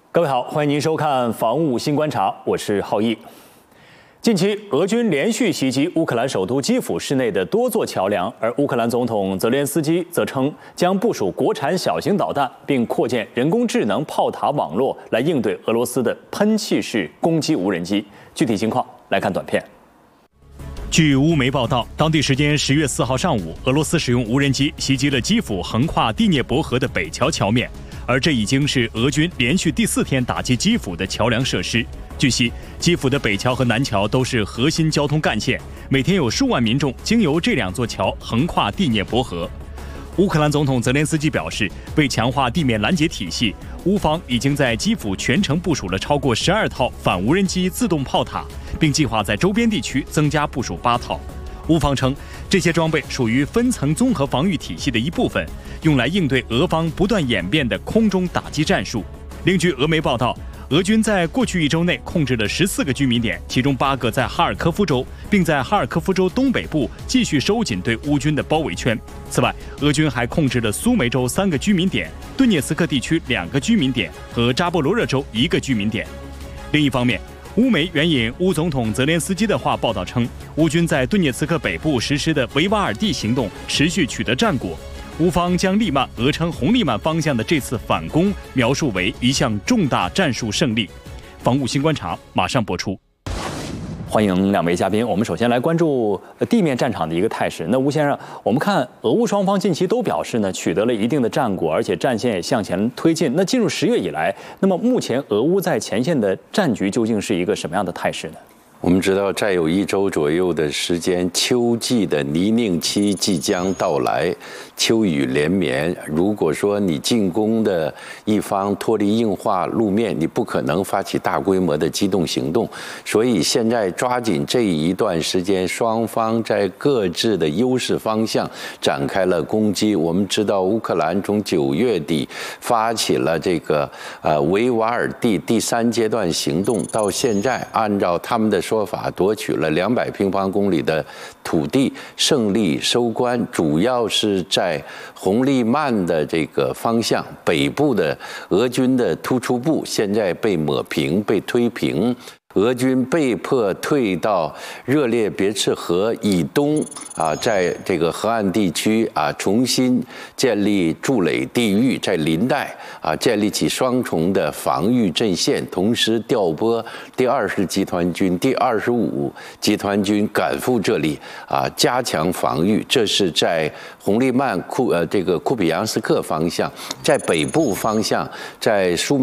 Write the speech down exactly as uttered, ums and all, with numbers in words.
各位好，欢迎您收看《防务新观察》，我是浩毅。近期，俄军连续袭击乌克兰首都基辅市内的多座桥梁，而乌克兰总统泽连斯基则称将部署国产小型导弹，并扩建人工智能炮塔网络来应对俄罗斯的喷气式攻击无人机。具体情况来看短片。据乌媒报道，当地时间十月四号上午，俄罗斯使用无人机袭击了基辅横跨第聂伯河的北桥桥面，而这已经是俄军连续第四天打击基辅的桥梁设施。据悉，基辅的北桥和南桥都是核心交通干线，每天有数万民众经由这两座桥横跨第聂伯河。乌克兰总统泽连斯基表示，为强化地面拦截体系，乌方已经在基辅全城部署了超过十二套反无人机自动炮塔，并计划在周边地区增加部署八套。乌方称，这些装备属于分层综合防御体系的一部分，用来应对俄方不断演变的空中打击战术。另据俄媒报道，俄军在过去一周内控制了十四个居民点，其中八个在哈尔科夫州，并在哈尔科夫州东北部继续收紧对乌军的包围圈。此外，俄军还控制了苏梅州三个居民点、顿涅茨克地区两个居民点和扎波罗热州一个居民点。另一方面，乌媒援引乌总统泽连斯基的话报道称，乌军在顿涅茨克北部实施的维瓦尔蒂行动持续取得战果。乌方将利曼，俄称红利曼方向的这次反攻描述为一项重大战术胜利。防务新观察马上播出。欢迎两位嘉宾，我们首先来关注地面战场的一个态势。那吴先生，我们看俄乌双方近期都表示呢，取得了一定的战果，而且战线也向前推进。那进入十月以来，那么目前俄乌在前线的战局究竟是一个什么样的态势呢？ 我们知道，再有一周左右的时间，秋季的泥泞期即将到来，秋雨连绵。如果说你进攻的一方脱离硬化路面，你不可能发起大规模的机动行动。所以现在抓紧这一段时间，双方在各自的优势方向展开了攻击。我们知道，乌克兰从九月底发起了这个呃维瓦尔蒂第三阶段行动，到现在按照他们的说法夺取了两百平方公里的土地，胜利收官，主要是在红利曼的这个方向，北部的俄军的突出部现在被抹平、被推平。俄军被迫退到热列别茨河以东啊，在这个河岸地区啊，重新建立筑垒地域，在林带啊建立起双重的防御阵线，同时调拨第二十集团军、第二十五集团军赶赴这里啊，加强防御。这是在红利曼库呃这个库比扬斯克方向，在北部方向，在苏。